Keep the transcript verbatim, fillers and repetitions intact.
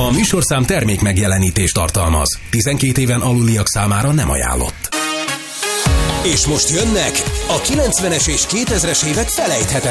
A műsorszám termék megjelenítést tartalmaz. tizenkét éven aluliak számára nem ajánlott. És most jönnek a kilencvenes és kétezres évek felejthetetlen